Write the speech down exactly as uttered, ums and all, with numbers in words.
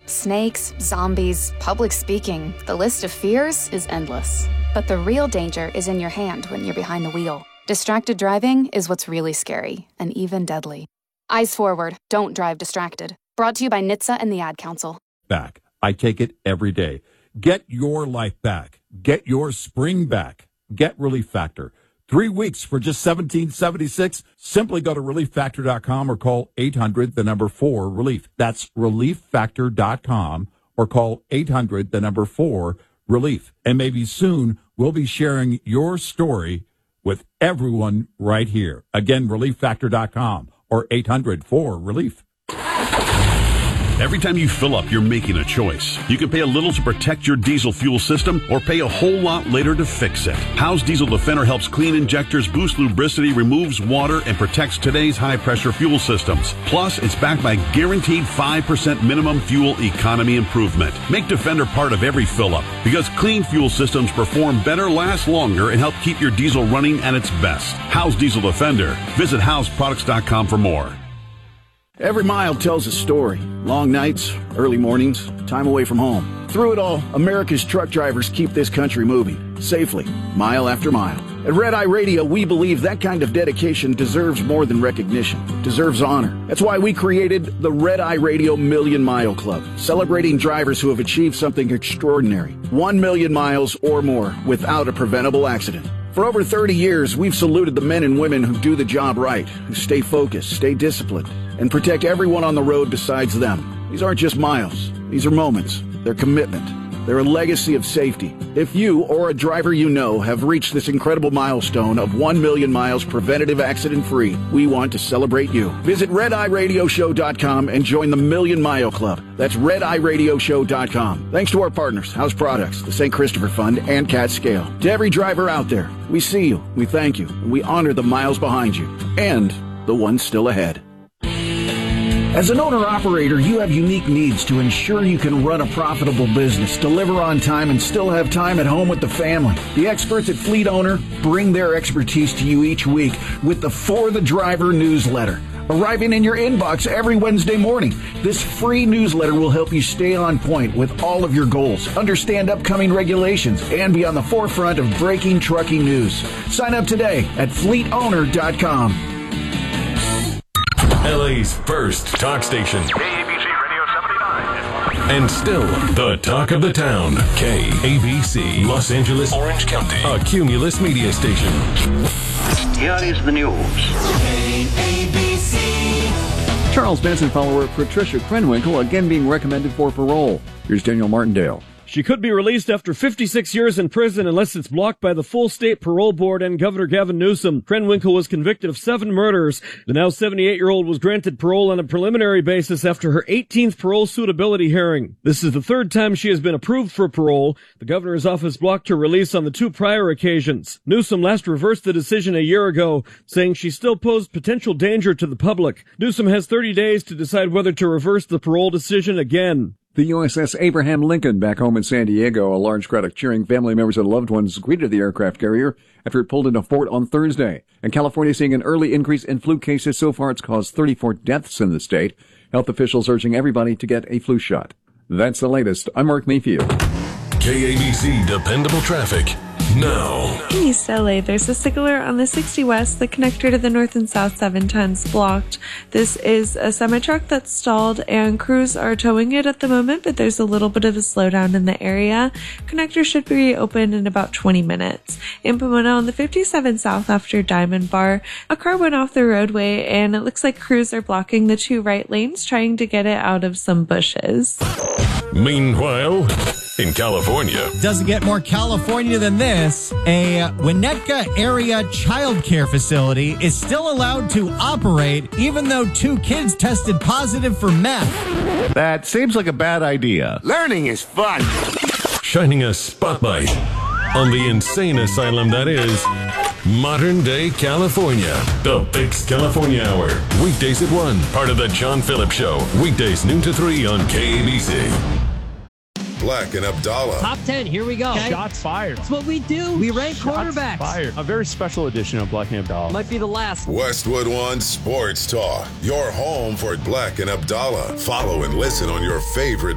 Snakes, zombies, public speaking. The list of fears is endless. But the real danger is in your hand when you're behind the wheel. Distracted driving is what's really scary and even deadly. Eyes forward. Don't drive distracted. Brought to you by N H T S A and the Ad Council. Back. I take it every day. Get your life back. Get your spring back. Get Relief Factor. Three weeks for just seventeen seventy-six. Simply go to relief factor dot com or call eight hundred, the number four, relief. That's relief factor dot com or call eight hundred, the number four, relief. And maybe soon we'll be sharing your story with everyone right here. Again, relief factor dot com or eight hundred, four, relief. Every time you fill up, you're making a choice. You can pay a little to protect your diesel fuel system or pay a whole lot later to fix it. How's Diesel Defender helps clean injectors, boost lubricity, removes water, and protects today's high-pressure fuel systems. Plus, it's backed by guaranteed five percent minimum fuel economy improvement. Make Defender part of every fill-up because clean fuel systems perform better, last longer, and help keep your diesel running at its best. How's Diesel Defender? Visit house products dot com for more. Every mile tells a story. Long nights, early mornings, time away from home. Through it all, America's truck drivers keep this country moving, safely, mile after mile. At Red Eye Radio, we believe that kind of dedication deserves more than recognition, deserves honor. That's why we created the Red Eye Radio Million Mile Club, celebrating drivers who have achieved something extraordinary. One million miles or more without a preventable accident. For over thirty years, we've saluted the men and women who do the job right, who stay focused, stay disciplined, and protect everyone on the road besides them. These aren't just miles. These are moments. They're commitment. They're a legacy of safety. If you or a driver you know have reached this incredible milestone of one million miles preventative accident-free, we want to celebrate you. Visit red eye radio show dot com and join the Million Mile Club. That's red eye radio show dot com. Thanks to our partners, House Products, the Saint Christopher Fund, and Cat Scale. To every driver out there, we see you, we thank you, and we honor the miles behind you and the ones still ahead. As an owner-operator, you have unique needs to ensure you can run a profitable business, deliver on time, and still have time at home with the family. The experts at Fleet Owner bring their expertise to you each week with the For the Driver newsletter, arriving in your inbox every Wednesday morning. This free newsletter will help you stay on point with all of your goals, understand upcoming regulations, and be on the forefront of breaking trucking news. Sign up today at fleet owner dot com. L A's first talk station. K A B C Radio seventy-nine. And still the talk of the town. K A B C, Los Angeles, Orange County, a Cumulus media station. Here is the news. K A B C. Charles Manson follower Patricia Krenwinkel again being recommended for parole. Here's Daniel Martindale. She could be released after fifty-six years in prison unless it's blocked by the full state parole board and Governor Gavin Newsom. Krenwinkel was convicted of seven murders. The now seventy-eight-year-old was granted parole on a preliminary basis after her eighteenth parole suitability hearing. This is the third time she has been approved for parole. The governor's office blocked her release on the two prior occasions. Newsom last reversed the decision a year ago, saying she still posed potential danger to the public. Newsom has thirty days to decide whether to reverse the parole decision again. The U S S Abraham Lincoln back home in San Diego. A large crowd of cheering family members and loved ones greeted the aircraft carrier after it pulled into port on Thursday. And California seeing an early increase in flu cases. So far, it's caused thirty-four deaths in the state. Health officials urging everybody to get a flu shot. That's the latest. I'm Mark Mayfield. K A B C Dependable Traffic. Now. In East L A, there's a stickler on the sixty West, the connector to the north and south seven tens blocked. This is a semi-truck that's stalled, and crews are towing it at the moment, but there's a little bit of a slowdown in the area. Connector should be open in about twenty minutes. In Pomona on the fifty-seven South after Diamond Bar, a car went off the roadway, and it looks like crews are blocking the two right lanes, trying to get it out of some bushes. Meanwhile, in California. Doesn't get more California than this. A Winnetka area child care facility is still allowed to operate even though two kids tested positive for meth. That seems like a bad idea. Learning is fun. Shining a spotlight on the insane asylum that is modern day California. The Fix California Hour. Weekdays at one. Part of the John Phillips Show. Weekdays noon to three on K A B C. Black and Abdallah. Top ten, here we go. Okay? Shots fired. That's what we do. We rank Shots quarterbacks. Fired. A very special edition of Black and Abdallah. Might be the last. Westwood One Sports Talk. Your home for Black and Abdallah. Follow and listen on your favorite